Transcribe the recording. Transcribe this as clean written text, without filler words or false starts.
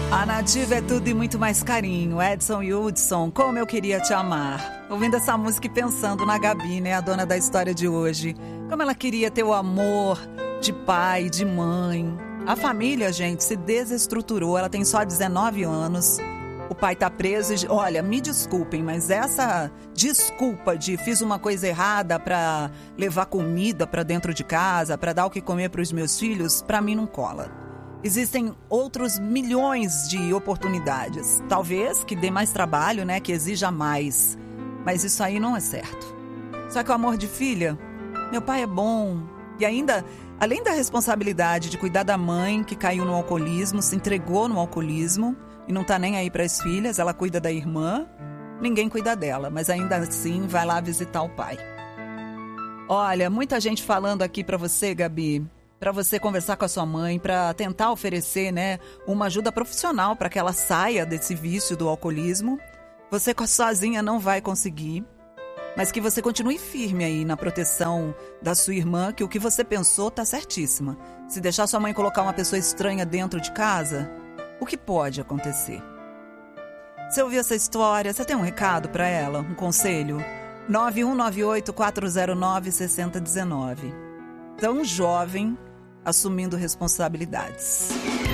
A Nativa é tudo e muito mais carinho. Edson e Hudson, como eu queria te amar. Ouvindo essa música e pensando na Gabi, né, a dona da história de hoje. Como ela queria ter o amor de pai, de mãe. A família, gente, se desestruturou. Ela tem só 19 anos. O pai tá preso e... Olha, me desculpem, mas essa desculpa de fiz uma coisa errada pra levar comida pra dentro de casa, pra dar o que comer pros meus filhos, pra mim não cola. Existem outros milhões de oportunidades. Talvez que dê mais trabalho, né? Que exija mais. Mas isso aí não é certo. Só que o amor de filha, meu pai é bom. E ainda, além da responsabilidade de cuidar da mãe que caiu no alcoolismo, se entregou no alcoolismo e não tá nem aí para as filhas, ela cuida da irmã, ninguém cuida dela, mas ainda assim vai lá visitar o pai. Olha, muita gente falando aqui para você, Gabi, para você conversar com a sua mãe, para tentar oferecer, né, uma ajuda profissional para que ela saia desse vício do alcoolismo. Você sozinha não vai conseguir, mas que você continue firme aí na proteção da sua irmã, que o que você pensou tá certíssima. Se deixar sua mãe colocar uma pessoa estranha dentro de casa, o que pode acontecer? Você ouviu essa história? Você tem um recado para ela? Um conselho? 9198-409-6019. Tão jovem, assumindo responsabilidades.